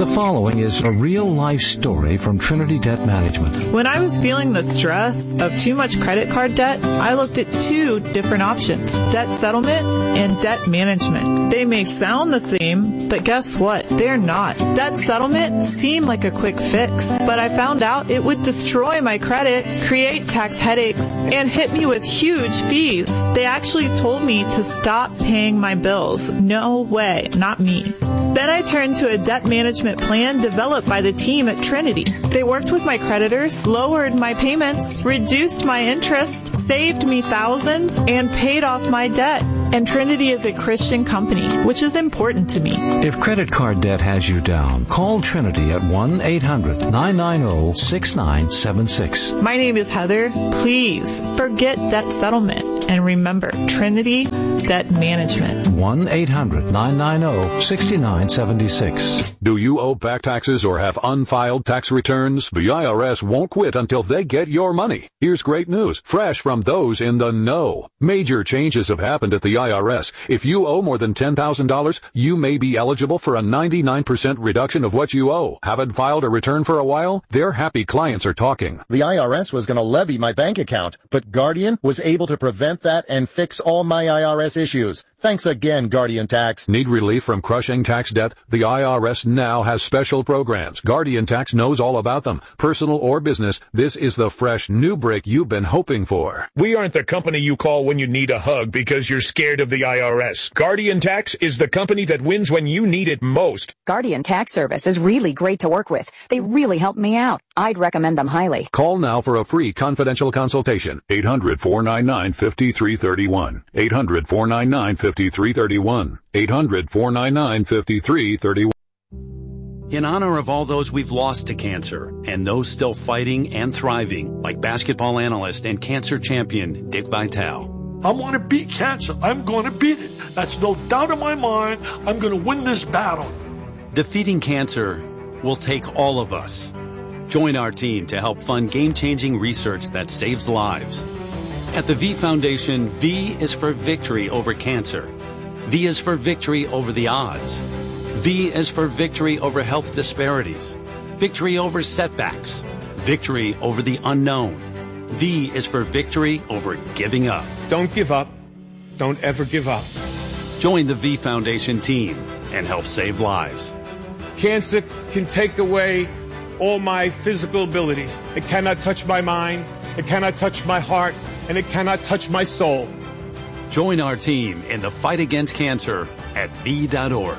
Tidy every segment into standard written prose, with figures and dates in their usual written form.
The following is a real-life story from Trinity Debt Management. When I was feeling the stress of too much credit card debt, I looked at two different options, debt settlement and debt management. They may sound the same, but guess what? They're not. Debt settlement seemed like a quick fix, but I found out it would destroy my credit, create tax headaches, and hit me with huge fees. They actually told me to stop paying my bills. No way, not me. Then I turned to a debt management plan developed by the team at Trinity. They worked with my creditors, lowered my payments, reduced my interest, saved me thousands, and paid off my debt. And Trinity is a Christian company, which is important to me. If credit card debt has you down, call Trinity at 1-800-990-6976. My name is Heather. Please forget debt settlement and remember Trinity Debt Management. 1-800-990-6976. Do you owe back taxes or have unfiled tax returns? The IRS won't quit until they get your money. Here's great news, fresh from those in the know. Major changes have happened at the IRS. If you owe more than $10,000, you may be eligible for a 99% reduction of what you owe. Haven't filed a return for a while? Their happy clients are talking. The IRS was going to levy my bank account, but Guardian was able to prevent that and fix all my IRS issues. Thanks again, Guardian Tax. Need relief from crushing tax debt? The IRS now has special programs. Guardian Tax knows all about them. Personal or business, this is the fresh new break you've been hoping for. We aren't the company you call when you need a hug because you're scared of the IRS. Guardian Tax is the company that wins when you need it most. Guardian Tax Service is really great to work with. They really helped me out. I'd recommend them highly. Call now for a free confidential consultation. 800-499-5331. 800-499-5331. 800-499-5331. In honor of all those we've lost to cancer and those still fighting and thriving, like basketball analyst and cancer champion Dick Vitale. I want to beat cancer. I'm going to beat it. That's no doubt in my mind. I'm going to win this battle. Defeating cancer will take all of us. Join our team to help fund game-changing research that saves lives. At the V Foundation, V is for victory over cancer. V is for victory over the odds. V is for victory over health disparities. Victory over setbacks. Victory over the unknown. V is for victory over giving up. Don't give up. Don't ever give up. Join the V Foundation team and help save lives. Cancer can take away all my physical abilities. It cannot touch my mind. It cannot touch my heart. And it cannot touch my soul. Join our team in the fight against cancer at V.org.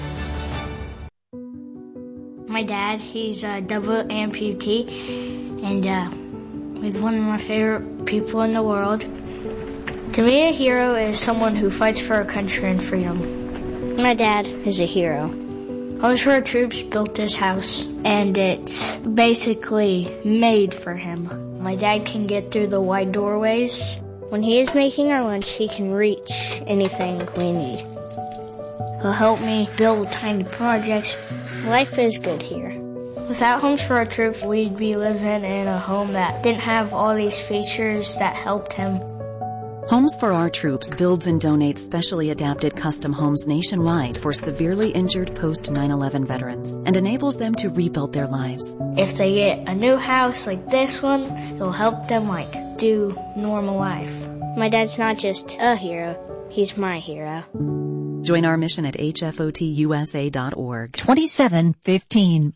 My dad, he's a double amputee, and he's one of my favorite people in the world. To me, a hero is someone who fights for our country and freedom. My dad is a hero. Homes for Our Troops built this house, and it's basically made for him. My dad can get through the wide doorways. When he is making our lunch, he can reach anything we need. He'll help me build tiny projects. Life is good here. Without Homes for Our Troops, we'd be living in a home that didn't have all these features that helped him. Homes for Our Troops builds and donates specially adapted custom homes nationwide for severely injured post-9/11 veterans and enables them to rebuild their lives. If they get a new house like this one, it'll help them do normal life. My dad's not just a hero, he's my hero. Join our mission at hfotusa.org. 2715.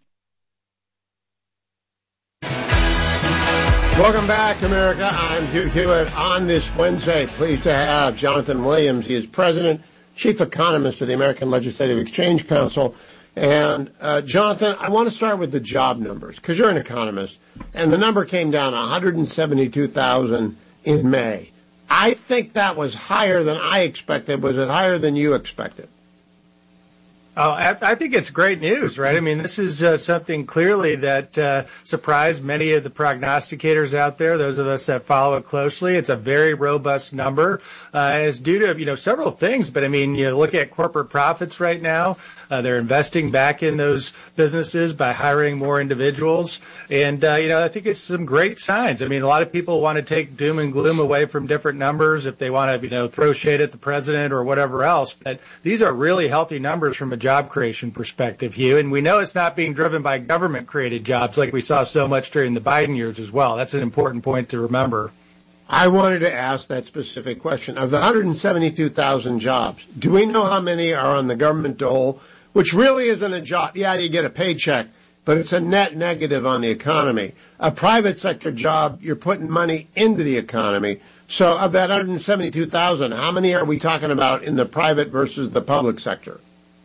Welcome back, America. I'm Hugh Hewitt. On this Wednesday, pleased to have Jonathan Williams. He is President, Chief Economist of the American Legislative Exchange Council. And, Jonathan, I want to start with the job numbers, because you're an economist. And the number came down 172,000 in May. I think that was higher than I expected. Was it higher than you expected? Oh, I think it's great news, right? I mean, this is something clearly that surprised many of the prognosticators out there, those of us that follow it closely. It's a very robust number. It's due to, several things. But, I mean, you look at corporate profits right now. They're investing back in those businesses by hiring more individuals. And, I think it's some great signs. I mean, a lot of people want to take doom and gloom away from different numbers if they want to, throw shade at the president or whatever else. But these are really healthy numbers from a job creation perspective, Hugh. And we know it's not being driven by government-created jobs like we saw so much during the Biden years as well. That's an important point to remember. I wanted to ask that specific question. Of the 172,000 jobs, do we know how many are on the government dole, which really isn't a job? Yeah, you get a paycheck, but it's a net negative on the economy. A private sector job, you're putting money into the economy. So of that 172,000, how many are we talking about in the private versus the public sector?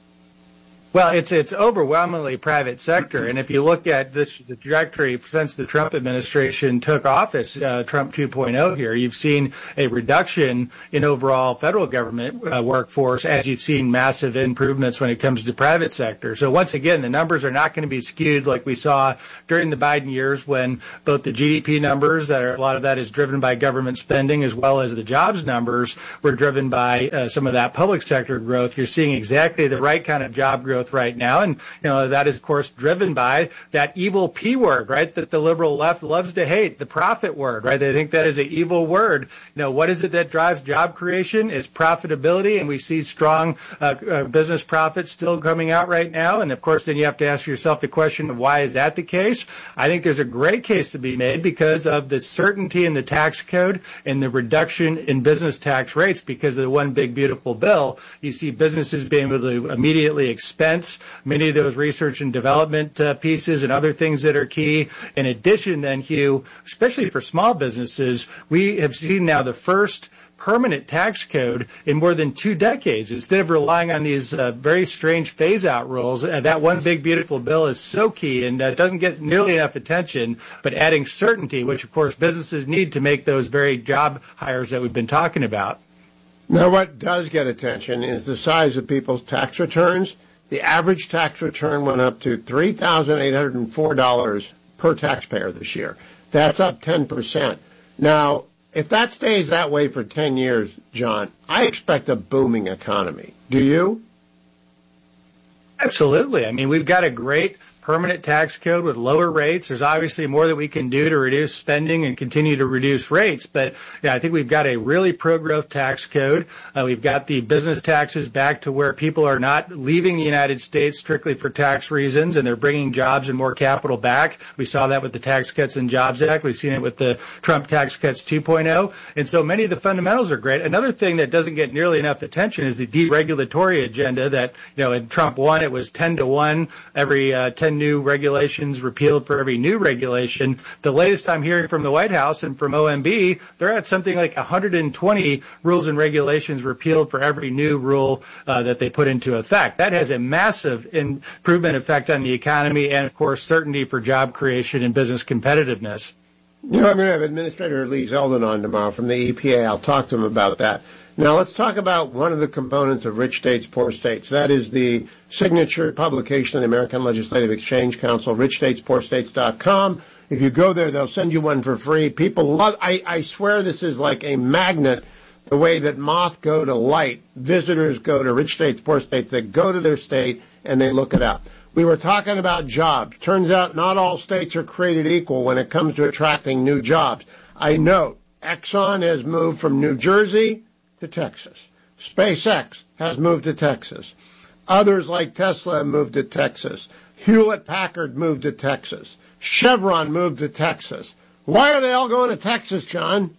Well, it's overwhelmingly private sector. And if you look at the trajectory since the Trump administration took office, Trump 2.0 here, you've seen a reduction in overall federal government workforce as you've seen massive improvements when it comes to private sector. So once again, the numbers are not going to be skewed like we saw during the Biden years when both the GDP numbers, a lot of that is driven by government spending, as well as the jobs numbers were driven by some of that public sector growth. You're seeing exactly the right kind of job growth right now. And, that is, of course, driven by that evil P word, right, that the liberal left loves to hate, the profit word, right? They think that is an evil word. What is it that drives job creation? It's profitability, and we see strong business profits still coming out right now. And, of course, then you have to ask yourself the question of why is that the case? I think there's a great case to be made because of the certainty in the tax code and the reduction in business tax rates because of the one big beautiful bill. You see businesses being able to immediately expense many of those research and development pieces and other things that are key. In addition, then, Hugh, especially for small businesses, we have seen now the first permanent tax code in more than 2 decades. Instead of relying on these very strange phase-out rules, that one big beautiful bill is so key and doesn't get nearly enough attention, but adding certainty, which, of course, businesses need to make those very job hires that we've been talking about. Now, what does get attention is the size of people's tax returns. The average tax return went up to $3,804 per taxpayer this year. That's up 10%. Now, if that stays that way for 10 years, John, I expect a booming economy. Do you? Absolutely. I mean, we've got a great permanent tax code with lower rates. There's obviously more that we can do to reduce spending and continue to reduce rates. But I think we've got a really pro-growth tax code. We've got the business taxes back to where people are not leaving the United States strictly for tax reasons, and they're bringing jobs and more capital back. We saw that with the Tax Cuts and Jobs Act. We've seen it with the Trump Tax Cuts 2.0. And so many of the fundamentals are great. Another thing that doesn't get nearly enough attention is the deregulatory agenda that, in Trump 1, it was 10-1, every 10 new regulations repealed for every new regulation. The latest I'm hearing from the White House and from OMB, they're at something like 120 rules and regulations repealed for every new rule that they put into effect. That has a massive improvement effect on the economy and, of course, certainty for job creation and business competitiveness. I'm going to have Administrator Lee Zeldin on tomorrow from the EPA. I'll talk to him about that. Now, let's talk about one of the components of Rich States, Poor States. That is the signature publication of the American Legislative Exchange Council, richstatespoorstates.com. If you go there, they'll send you one for free. People love, I swear this is like a magnet, the way that moth go to light. Visitors go to Rich States, Poor States. They go to their state and they look it up. We were talking about jobs. Turns out not all states are created equal when it comes to attracting new jobs. I note Exxon has moved from New Jersey to Texas. SpaceX has moved to Texas. Others like Tesla have moved to Texas. Hewlett-Packard moved to Texas. Chevron moved to Texas. Why are they all going to Texas, John?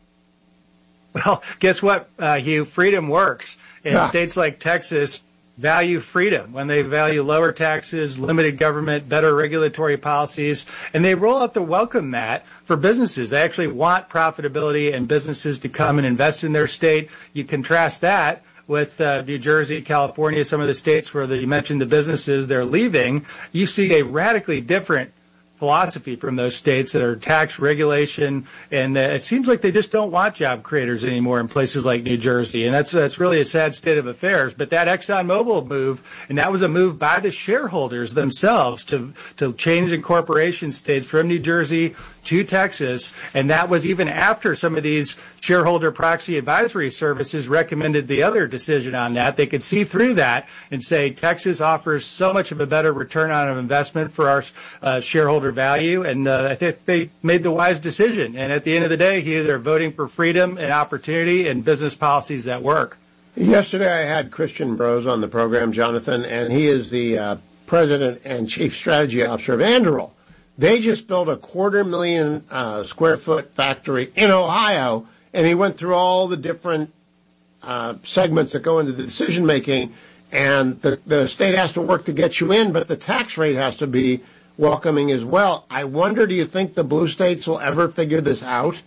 Well, guess what, Hugh? Freedom works. In states like Texas, value freedom when they value lower taxes, limited government, better regulatory policies, and they roll out the welcome mat for businesses. They actually want profitability and businesses to come and invest in their state. You contrast that with New Jersey, California, some of the states where you mentioned the businesses they're leaving. You see a radically different philosophy from those states that are tax regulation, and it seems like they just don't want job creators anymore in places like New Jersey, and that's really a sad state of affairs. But that ExxonMobil move, and that was a move by the shareholders themselves to change incorporation states from New Jersey to Texas, and that was even after some of these shareholder proxy advisory services recommended the other decision on that. They could see through that and say Texas offers so much of a better return on investment for our shareholder value, and I think they made the wise decision. And at the end of the day, they're voting for freedom and opportunity and business policies that work. Yesterday I had Christian Brose on the program, Jonathan, and he is the president and chief strategy officer of Anduril. They just built a 250,000 square foot factory in Ohio, and he went through all the different segments that go into the decision making, and the state has to work to get you in, but the tax rate has to be welcoming as well. I wonder, do you think the blue states will ever figure this out?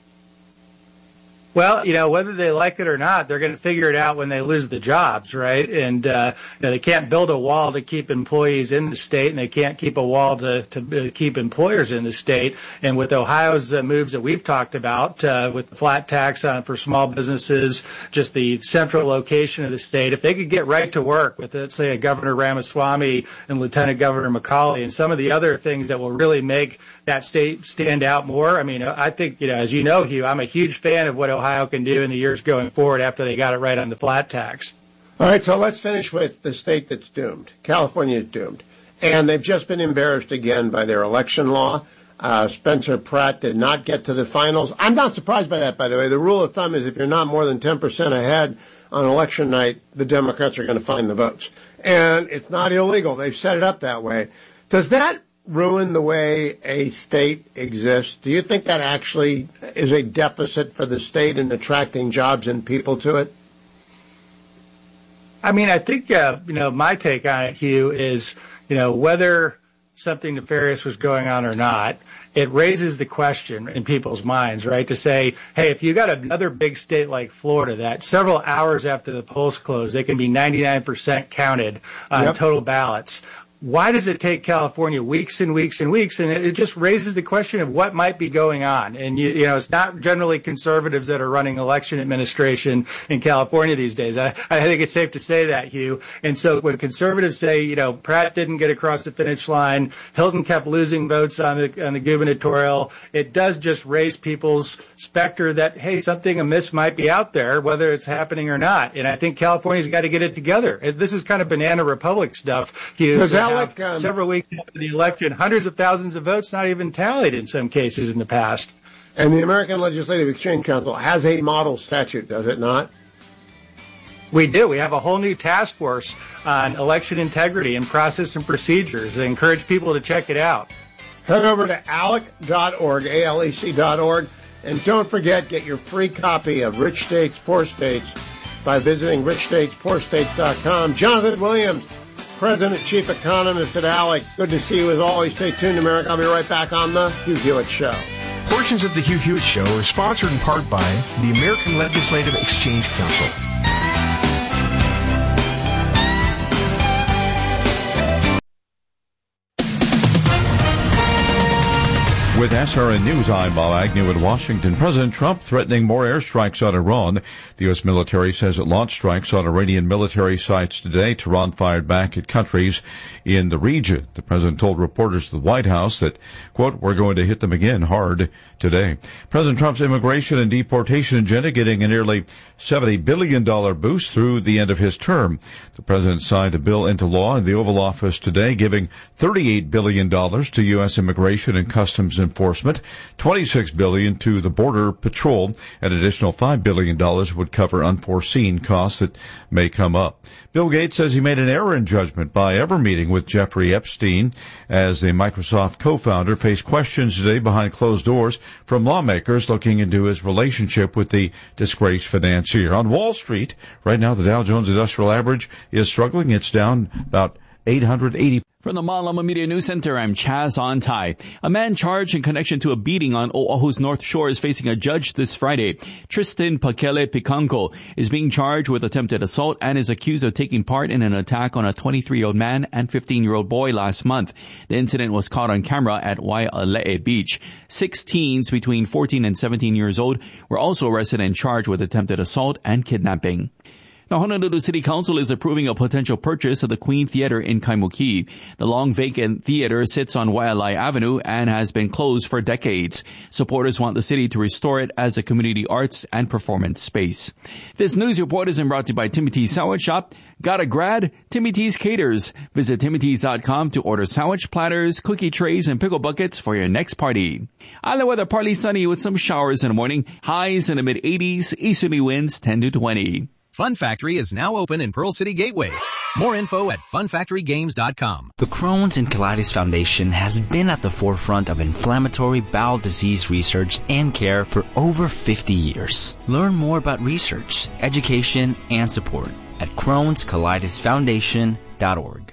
Well, whether they like it or not, they're going to figure it out when they lose the jobs, right? And they can't build a wall to keep employees in the state, and they can't keep a wall to keep employers in the state. And with Ohio's moves that we've talked about, with the flat tax for small businesses, just the central location of the state, if they could get right to work with, let's say, a Governor Ramaswamy and Lieutenant Governor McCauley and some of the other things that will really make that state stand out more. I mean, I think, as you know, Hugh, I'm a huge fan of what Ohio can do in the years going forward after they got it right on the flat tax. All right, so let's finish with the state that's doomed. California is doomed. And they've just been embarrassed again by their election law. Spencer Pratt did not get to the finals. I'm not surprised by that, by the way. The rule of thumb is if you're not more than 10% ahead on election night, the Democrats are going to find the votes. And it's not illegal. They've set it up that way. Does that ruin the way a state exists? Do you think that actually is a deficit for the state in attracting jobs and people to it? I mean, I think, my take on it, Hugh, is, whether something nefarious was going on or not, it raises the question in people's minds, right, to say, hey, if you got another big state like Florida that several hours after the polls close, they can be 99% counted on total ballots. Why does it take California weeks and weeks and weeks? And it just raises the question of what might be going on. And, it's not generally conservatives that are running election administration in California these days. I think it's safe to say that, Hugh. And so when conservatives say, Pratt didn't get across the finish line, Hilton kept losing votes on the gubernatorial, it does just raise people's specter that, hey, something amiss might be out there, whether it's happening or not. And I think California's got to get it together. This is kind of banana republic stuff, Hugh. Several weeks after the election, hundreds of thousands of votes not even tallied in some cases in the past. And the American Legislative Exchange Council has a model statute, does it not? We do. We have a whole new task force on election integrity and process and procedures. I encourage people to check it out. Head over to ALEC.org, ALEC.org, and don't forget, get your free copy of Rich States, Poor States by visiting richstatespoorstates.com. Jonathan Williams, President, Chief Economist at ALEC. Good to see you as always. Stay tuned, America. I'll be right back on the Hugh Hewitt Show. Portions of the Hugh Hewitt Show are sponsored in part by the American Legislative Exchange Council. With SRN News, I'm Bob Agnew in Washington. President Trump threatening more airstrikes on Iran. The U.S. military says it launched strikes on Iranian military sites today. Tehran fired back at countries in the region. The president told reporters at the White House that, quote, we're going to hit them again hard today. President Trump's immigration and deportation agenda getting a nearly $70 billion boost through the end of his term. The president signed a bill into law in the Oval Office today, giving $38 billion to U.S. immigration and customs enforcement, $26 billion to the Border Patrol. An additional $5 billion would cover unforeseen costs that may come up. Bill Gates says he made an error in judgment by ever meeting with Jeffrey Epstein, as the Microsoft co-founder faced questions today behind closed doors from lawmakers looking into his relationship with the disgraced financier. On Wall Street, right now the Dow Jones Industrial Average is struggling. It's down about 880. From the Malama Media News Center, I'm Chaz On-Tai. A man charged in connection to a beating on Oahu's North Shore is facing a judge this Friday. Tristan Pakele Picanco is being charged with attempted assault and is accused of taking part in an attack on a 23-year-old man and 15-year-old boy last month. The incident was caught on camera at Waiale'e Beach. 6 teens between 14 and 17 years old were also arrested and charged with attempted assault and kidnapping. Now, Honolulu City Council is approving a potential purchase of the Queen Theater in Kaimuki. The long-vacant theater sits on Waialae Avenue and has been closed for decades. Supporters want the city to restore it as a community arts and performance space. This news report is brought to you by Timmy T's Sandwich Shop. Got a grad? Timmy T's caters. Visit TimmyT's.com to order sandwich platters, cookie trays, and pickle buckets for your next party. Island weather, partly sunny with some showers in the morning. Highs in the mid-80s, easterly winds 10 to 20. Fun Factory is now open in Pearl City Gateway. More info at funfactorygames.com. The Crohn's and Colitis Foundation has been at the forefront of inflammatory bowel disease research and care for over 50 years. Learn more about research, education, and support at Crohn'sColitisFoundation.org.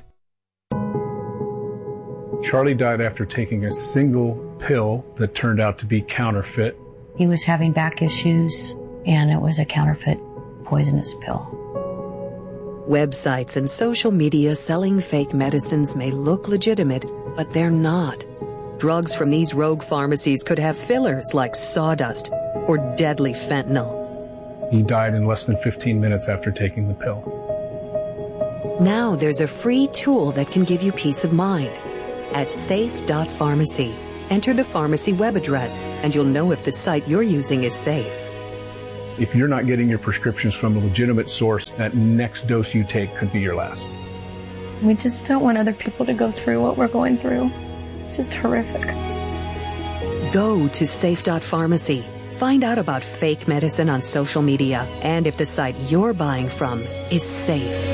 Charlie died after taking a single pill that turned out to be counterfeit. He was having back issues, and it was a counterfeit poisonous pill. Websites and social media selling fake medicines may look legitimate, but they're not. Drugs from these rogue pharmacies could have fillers like sawdust or deadly fentanyl. He died in less than 15 minutes after taking the pill. Now there's a free tool that can give you peace of mind. At safe.pharmacy, enter the pharmacy web address and you'll know if the site you're using is safe. If you're not getting your prescriptions from a legitimate source, that next dose you take could be your last. We just don't want other people to go through what we're going through. It's just horrific. Go to safe.pharmacy. Find out about fake medicine on social media and if the site you're buying from is safe.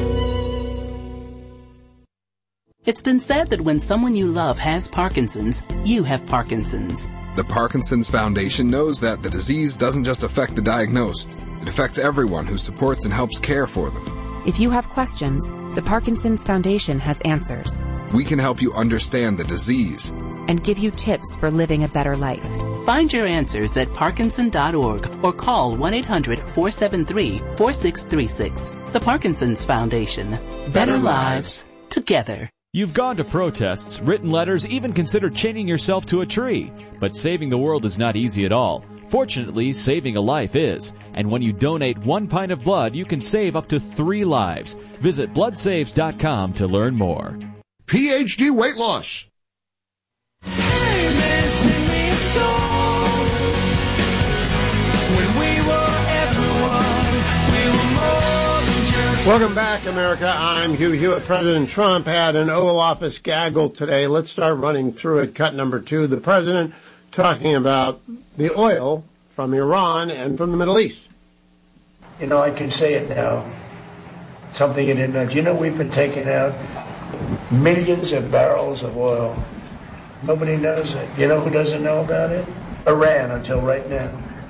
It's been said that when someone you love has Parkinson's, you have Parkinson's. The Parkinson's Foundation knows that the disease doesn't just affect the diagnosed. It affects everyone who supports and helps care for them. If you have questions, the Parkinson's Foundation has answers. We can help you understand the disease and give you tips for living a better life. Find your answers at Parkinson.org or call 1-800-473-4636. The Parkinson's Foundation. Better lives together. You've gone to protests, written letters, even considered chaining yourself to a tree. But saving the world is not easy at all. Fortunately, saving a life is. And when you donate 1 pint of blood, you can save up to 3 lives. Visit bloodsaves.com to learn more. PhD weight loss. Welcome back, America. I'm Hugh Hewitt. President Trump had an Oval Office gaggle today. Let's start running through it. Cut number 2. The president talking about the oil from Iran and from the Middle East. You know, I can say it now. Something you didn't know. Do you know we've been taking out millions of barrels of oil? Nobody knows it. You know who doesn't know about it? Iran, until right now.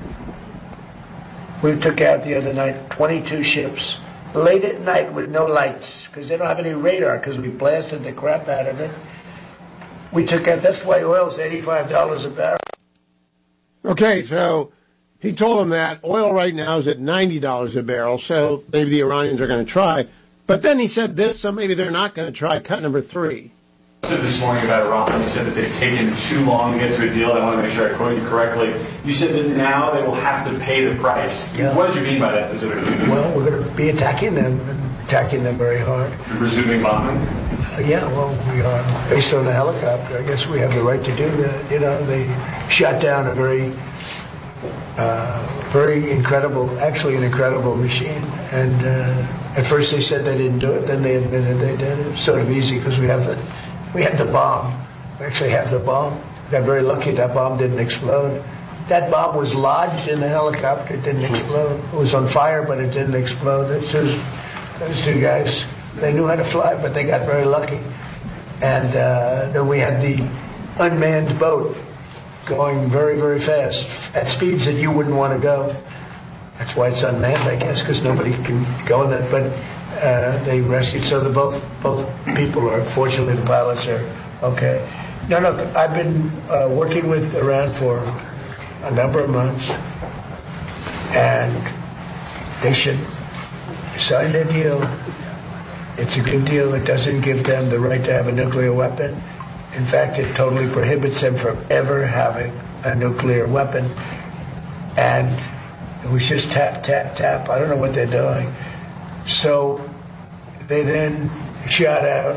We took out the other night 22 ships. Late at night with no lights, because they don't have any radar, because we blasted the crap out of it. We took out, that's why oil's $85 a barrel. Okay, so he told them that oil right now is at $90 a barrel, so maybe the Iranians are going to try. But then he said this, so maybe they're not going to try. Cut number 3. You said this morning about Iran, you said that they've taken too long to get to a deal. I want to make sure I quote you correctly. You said that now they will have to pay the price. Yeah. What did you mean by that specifically? Well, we're going to be attacking them very hard. You're resuming bombing? Yeah, well, we are. Based on the helicopter, I guess we have the right to do that. You know, they shot down a very incredible, actually an incredible machine. And at first they said they didn't do it, then they admitted they did. It was sort of easy because we have the bomb. We actually have the bomb. We got very lucky that bomb didn't explode. That bomb was lodged in the helicopter. It didn't explode. It was on fire, but it didn't explode. Those 2 guys, they knew how to fly, but they got very lucky. And then we had the unmanned boat going very, very fast at speeds that you wouldn't want to go. That's why it's unmanned, I guess, because nobody can go in it. But they rescued, so both people are, fortunately the pilots are okay. No, look, I've been working with Iran for a number of months, and they should sign their deal. It's a good deal. It doesn't give them the right to have a nuclear weapon. In fact, it totally prohibits them from ever having a nuclear weapon. And it was just tap, tap, tap. I don't know what they're doing. So they then shot at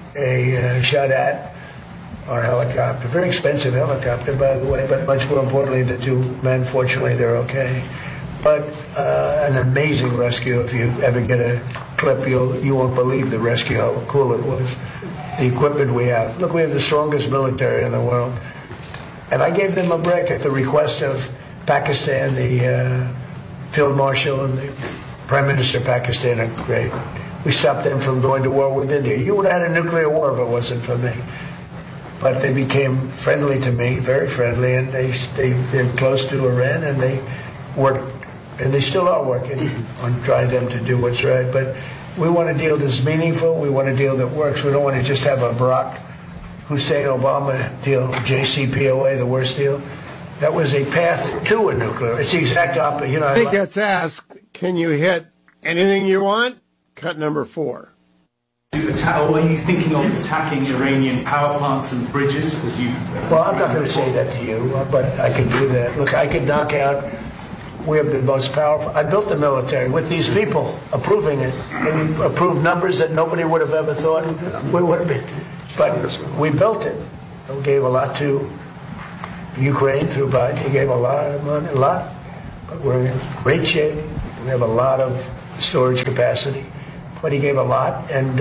our helicopter, very expensive helicopter, by the way, but much more importantly, the 2 men, fortunately, they're okay. But an amazing rescue. If you ever get a clip, you won't believe the rescue, how cool it was. The equipment we have. Look, we have the strongest military in the world. And I gave them a break at the request of Pakistan, the field marshal and the Prime Minister of Pakistan, great. We stopped them from going to war with India. You would have had a nuclear war if it wasn't for me. But they became friendly to me, very friendly, and they're close to Iran, and they worked, and they still are working on trying them to do what's right. But we want a deal that's meaningful. We want a deal that works. We don't want to just have a Barack Hussein Obama deal, JCPOA, the worst deal. That was a path to a nuclear. It's the exact opposite. I think gets asked, can you hit anything you want? Cut number 4. Are you thinking of attacking Iranian power plants and bridges? Well, I'm not going to say that to you, but I can do that. Look, I can knock out. We have the most powerful. I built the military with these people approving it. They approved numbers that nobody would have ever thought we would have been. But we built it. We gave a lot to Ukraine through Biden. He gave a lot of money, a lot. But we're in great shape. We have a lot of storage capacity. But he gave a lot. And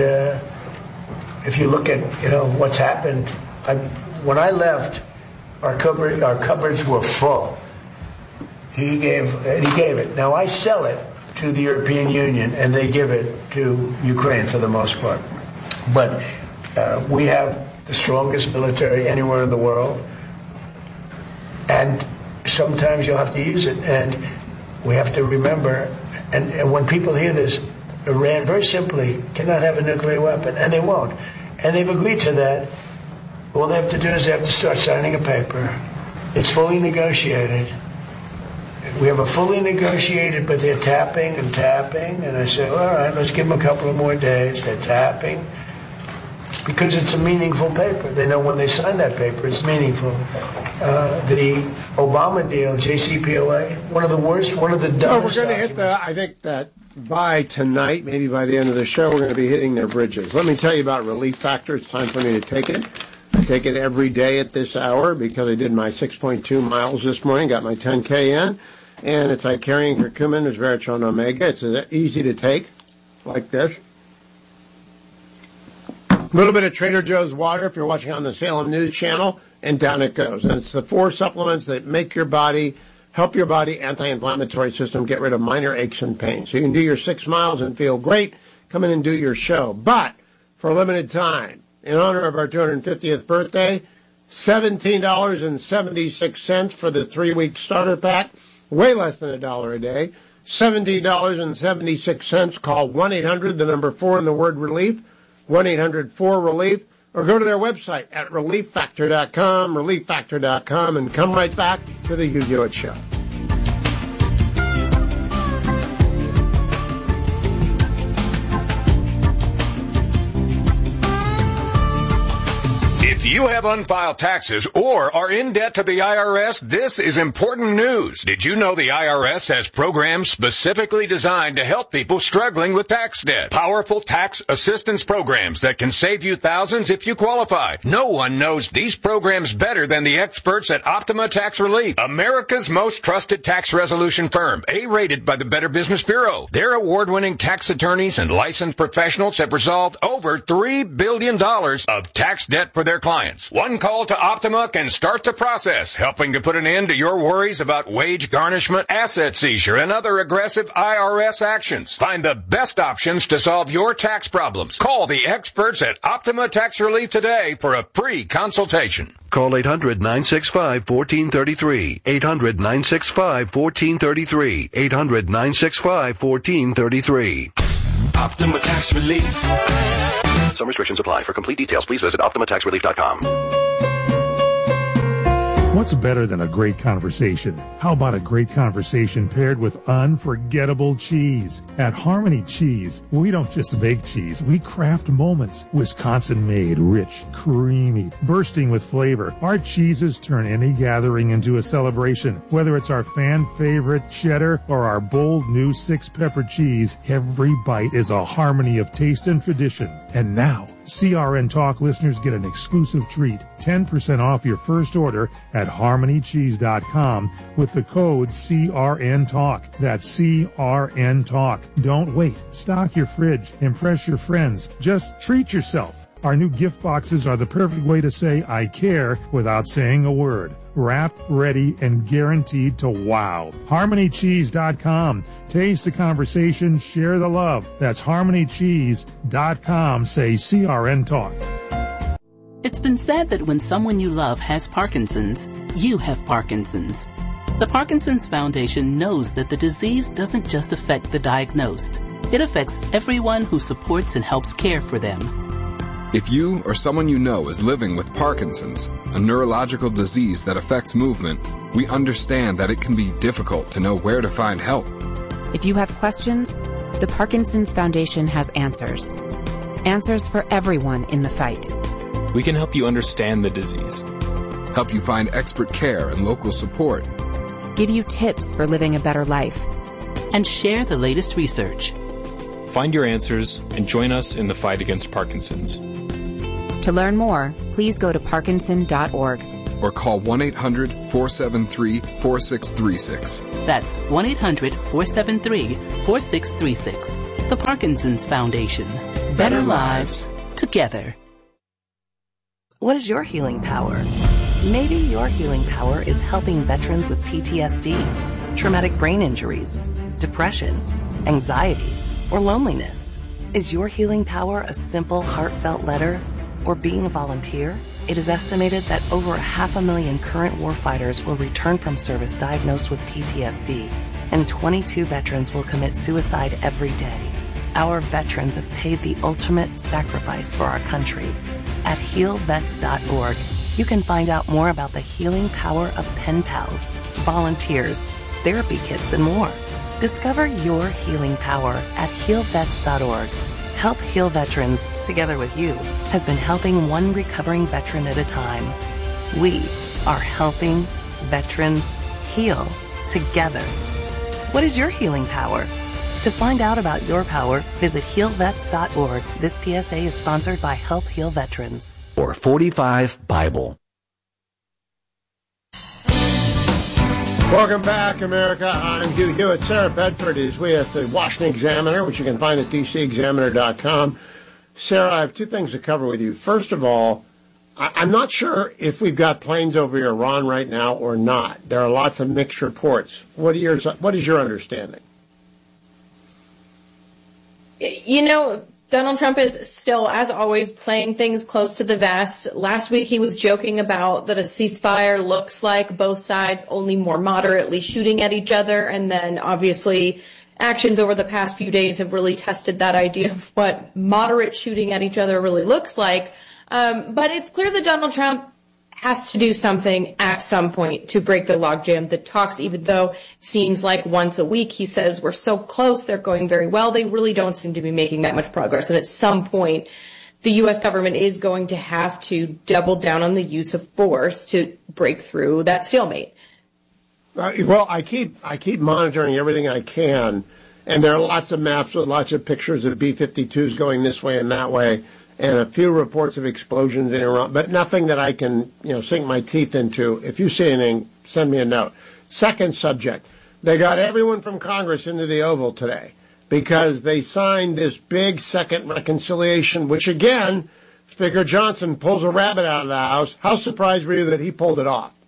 if you look at what's happened, when I left, our cupboards were full. He gave it. Now I sell it to the European Union, and they give it to Ukraine for the most part. But we have the strongest military anywhere in the world, and sometimes you'll have to use it. And we have to remember, and when people hear this, Iran very simply cannot have a nuclear weapon, and they won't. And they've agreed to that. All they have to do is they have to start signing a paper. It's fully negotiated. We have a fully negotiated, but they're tapping and tapping. And I said, all right, let's give them a couple of more days. They're tapping because it's a meaningful paper. They know when they sign that paper, it's meaningful. The Obama deal, JCPOA, one of the worst, one of the dumbest. So we're going to hit I think that by tonight, maybe by the end of the show, we're going to be hitting their bridges. Let me tell you about Relief Factor. It's time for me to take it. I take it every day at this hour because I did my 6.2 miles this morning, got my 10K in. And it's like carrying curcumin, resveratrol, and omega. It's easy to take, like this. A little bit of Trader Joe's water if you're watching on the Salem News Channel, and down it goes. And it's the 4 supplements that make your body, help your body, anti-inflammatory system, get rid of minor aches and pains. So you can do your 6 miles and feel great. Come in and do your show. But for a limited time, in honor of our 250th birthday, $17.76 for the 3-week starter pack. Way less than $1 a day. $17.76. Call 1-800, the number 4 and the word relief, 1-800-4RELIEF, or go to their website at relieffactor.com, and come right back to the Hugh Hewitt Show. If you have unfiled taxes or are in debt to the IRS, this is important news. Did you know the IRS has programs specifically designed to help people struggling with tax debt? Powerful tax assistance programs that can save you thousands if you qualify. No one knows these programs better than the experts at Optima Tax Relief, America's most trusted tax resolution firm, A-rated by the Better Business Bureau. Their award-winning tax attorneys and licensed professionals have resolved over $3 billion of tax debt for their clients. One call to Optima can start the process, helping to put an end to your worries about wage garnishment, asset seizure, and other aggressive IRS actions. Find the best options to solve your tax problems. Call the experts at Optima Tax Relief today for a free consultation. Call 800-965-1433. 800-965-1433. 800-965-1433. Optima Tax Relief. Some restrictions apply. For complete details, please visit OptimaTaxRelief.com. What's better than a great conversation? How about a great conversation paired with unforgettable cheese? At Harmony Cheese, we don't just make cheese, we craft moments. Wisconsin-made, rich, creamy, bursting with flavor. Our cheeses turn any gathering into a celebration. Whether it's our fan favorite cheddar or our bold new 6-pepper cheese, every bite is a harmony of taste and tradition. And now, CRN Talk listeners get an exclusive treat, 10% off your first order at HarmonyCheese.com with the code CRN Talk. That's CRN Talk. Don't wait. Stock your fridge. Impress your friends. Just treat yourself. Our new gift boxes are the perfect way to say I care without saying a word. Wrapped, ready, and guaranteed to wow. HarmonyCheese.com. Taste the conversation, share the love. That's HarmonyCheese.com. Say CRN Talk. It's been said that when someone you love has Parkinson's, you have Parkinson's. The Parkinson's Foundation knows that the disease doesn't just affect the diagnosed. It affects everyone who supports and helps care for them. If you or someone you know is living with Parkinson's, a neurological disease that affects movement, we understand that it can be difficult to know where to find help. If you have questions, the Parkinson's Foundation has answers. Answers for everyone in the fight. We can help you understand the disease. Help you find expert care and local support. Give you tips for living a better life. And share the latest research. Find your answers and join us in the fight against Parkinson's. To learn more, please go to parkinson.org. Or call 1-800-473-4636. That's 1-800-473-4636. The Parkinson's Foundation. Better lives together. What is your healing power? Maybe your healing power is helping veterans with PTSD, traumatic brain injuries, depression, anxiety, or loneliness. Is your healing power a simple, heartfelt letter or being a volunteer? It is estimated that over 500,000 current warfighters will return from service diagnosed with PTSD, and 22 veterans will commit suicide every day. Our veterans have paid the ultimate sacrifice for our country. At healvets.org, you can find out more about the healing power of pen pals, volunteers, therapy kits, and more. Discover your healing power at healvets.org. Help Heal Veterans, together with you, has been helping one recovering veteran at a time. We are helping veterans heal together. What is your healing power? To find out about your power, visit healvets.org. This PSA is sponsored by Help Heal Veterans. Or 45 Bible. Welcome back, America. I'm Hugh Hewitt. Sarah Bedford is with the Washington Examiner, which you can find at dcexaminer.com. Sarah, I have two things to cover with you. First of all, I'm not sure if we've got planes over Iran right now or not. There are lots of mixed reports. What is your understanding? You know, Donald Trump is still, as always, playing things close to the vest. Last week he was joking about that a ceasefire looks like both sides only more moderately shooting at each other, and then obviously actions over the past few days have really tested that idea of what moderate shooting at each other really looks like. But it's clear that Donald Trump has to do something at some point to break the logjam. The talks, even though it seems like once a week, he says we're so close, they're going very well, they really don't seem to be making that much progress. And at some point, the U.S. government is going to have to double down on the use of force to break through that stalemate. Well, I keep monitoring everything I can, and there are lots of maps with lots of pictures of B-52s going this way and that way, and a few reports of explosions in Iran, but nothing that I can, sink my teeth into. If you see anything, send me a note. Second subject, they got everyone from Congress into the Oval today because they signed this big second reconciliation, which again, Speaker Johnson pulls a rabbit out of the house. How surprised were you that he pulled it off?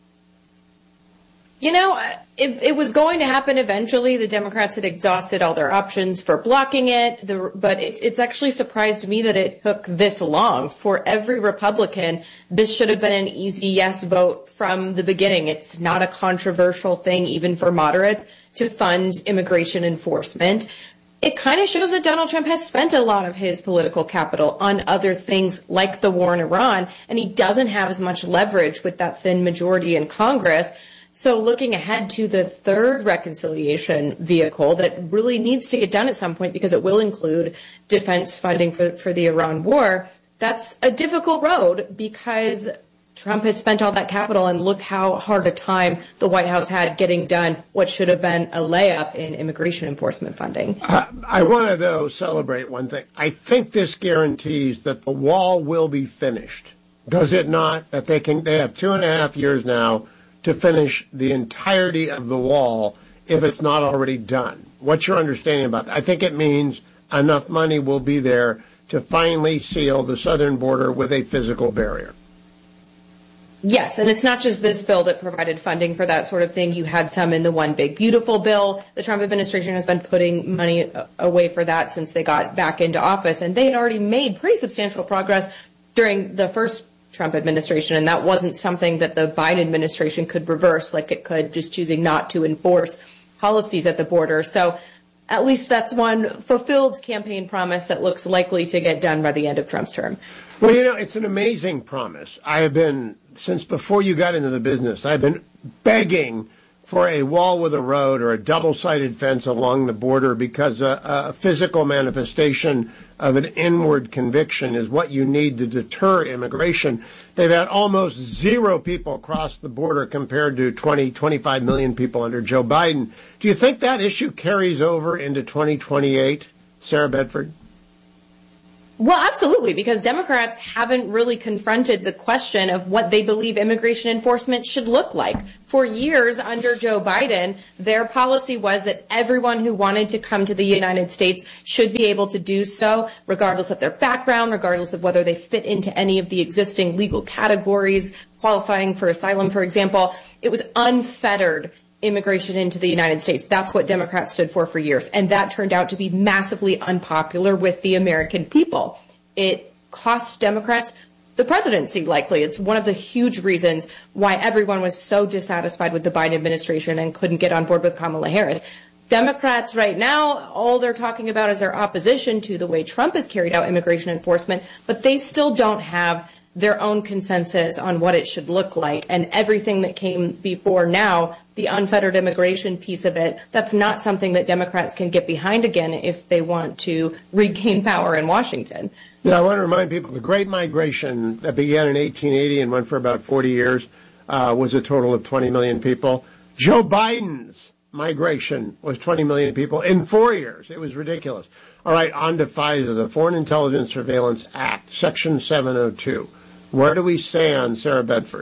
You know, it was going to happen eventually. The Democrats had exhausted all their options for blocking it, but it's actually surprised me that it took this long. For every Republican, this should have been an easy yes vote from the beginning. It's not a controversial thing, even for moderates, to fund immigration enforcement. It kind of shows that Donald Trump has spent a lot of his political capital on other things like the war in Iran, and he doesn't have as much leverage with that thin majority in Congress. So looking ahead to the third reconciliation vehicle that really needs to get done at some point because it will include defense funding for the Iran war, that's a difficult road because Trump has spent all that capital, and look how hard a time the White House had getting done what should have been a layup in immigration enforcement funding. I want to, though, celebrate one thing. I think this guarantees that the wall will be finished. Does it not? That they have 2.5 years now to finish the entirety of the wall if it's not already done. What's your understanding about that? I think it means enough money will be there to finally seal the southern border with a physical barrier. Yes, and it's not just this bill that provided funding for that sort of thing. You had some in the One Big Beautiful bill. The Trump administration has been putting money away for that since they got back into office, and they had already made pretty substantial progress during the first Trump administration, and that wasn't something that the Biden administration could reverse like it could just choosing not to enforce policies at the border. So at least that's one fulfilled campaign promise that looks likely to get done by the end of Trump's term. Well, it's an amazing promise. I have been, since before you got into the business, I've been begging for a wall with a road or a double-sided fence along the border because a physical manifestation of an inward conviction is what you need to deter immigration. They've had almost zero people cross the border compared to 25 million people under Joe Biden. Do you think that issue carries over into 2028, Sarah Bedford? Well, absolutely, because Democrats haven't really confronted the question of what they believe immigration enforcement should look like. For years under Joe Biden, their policy was that everyone who wanted to come to the United States should be able to do so, regardless of their background, regardless of whether they fit into any of the existing legal categories, qualifying for asylum, for example. It was unfettered immigration into the United States. That's what Democrats stood for years. And that turned out to be massively unpopular with the American people. It cost Democrats the presidency, likely. It's one of the huge reasons why everyone was so dissatisfied with the Biden administration and couldn't get on board with Kamala Harris. Democrats right now, all they're talking about is their opposition to the way Trump has carried out immigration enforcement, but they still don't have their own consensus on what it should look like. And everything that came before now, the unfettered immigration piece of it, that's not something that Democrats can get behind again if they want to regain power in Washington. Yeah, I want to remind people the Great Migration that began in 1880 and went for about 40 years was a total of 20 million people. Joe Biden's migration was 20 million people in 4 years. It was ridiculous. All right, on to FISA, the Foreign Intelligence Surveillance Act, Section 702. Where do we stand, Sarah Bedford?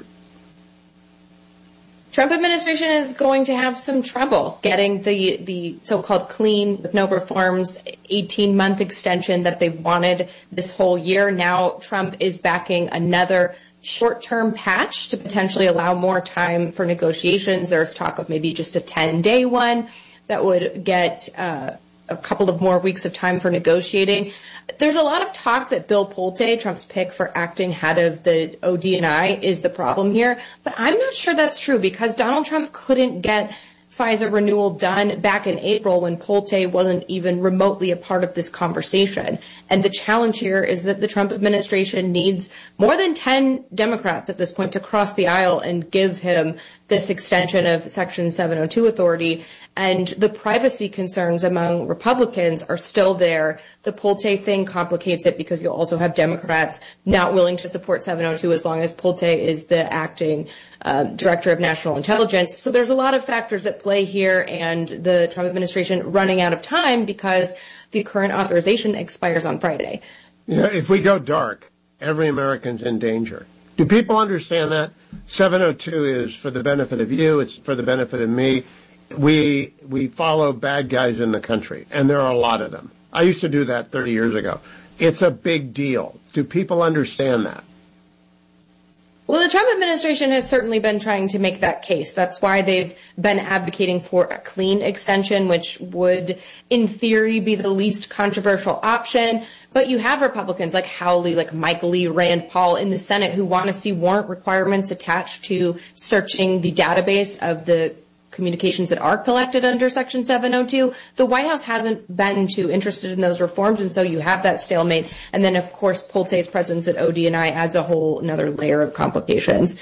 Trump administration is going to have some trouble getting the so-called clean, with no reforms, 18-month extension that they wanted this whole year. Now Trump is backing another short-term patch to potentially allow more time for negotiations. There's talk of maybe just a 10-day one that would get a couple of more weeks of time for negotiating. There's a lot of talk that Bill Pulte, Trump's pick for acting head of the ODNI, is the problem here. But I'm not sure that's true because Donald Trump couldn't get FISA renewal done back in April when Pulte wasn't even remotely a part of this conversation. And the challenge here is that the Trump administration needs more than 10 Democrats at this point to cross the aisle and give him this extension of Section 702 authority. And the privacy concerns among Republicans are still there. The Pulte thing complicates it because you'll also have Democrats not willing to support 702 as long as Pulte is the acting director of national intelligence. So there's a lot of factors at play here, and the Trump administration running out of time because the current authorization expires on Friday. Yeah, if we go dark, every American's in danger. Do people understand that? 702 is for the benefit of you. It's for the benefit of me. We follow bad guys in the country, and there are a lot of them. I used to do that 30 years ago. It's a big deal. Do people understand that? Well, the Trump administration has certainly been trying to make that case. That's why they've been advocating for a clean extension, which would, in theory, be the least controversial option. But you have Republicans like Hawley, like Michael Lee, Rand Paul in the Senate who want to see warrant requirements attached to searching the database of the communications that are collected under Section 702. The White House hasn't been too interested in those reforms, and so you have that stalemate. And then, of course, Pulte's presence at ODNI adds a whole another layer of complications.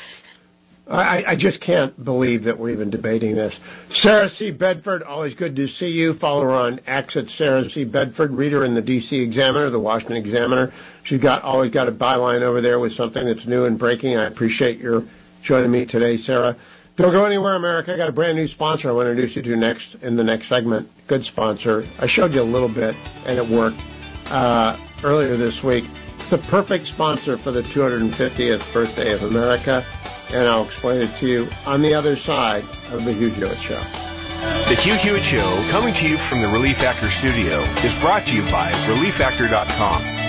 I just can't believe that we're even debating this. Sarah C. Bedford, always good to see you. Follow her on X at Sarah C. Bedford. Read her in the D.C. Examiner, the Washington Examiner. She's always got a byline over there with something that's new and breaking. I appreciate your joining me today, Sarah. Don't go anywhere, America. I got a brand new sponsor I want to introduce you to next in the next segment. Good sponsor. I showed you a little bit, and it worked earlier this week. It's the perfect sponsor for the 250th birthday of America, and I'll explain it to you on the other side of the Hugh Hewitt Show. The Hugh Hewitt Show, coming to you from the Relief Factor studio, is brought to you by ReliefFactor.com.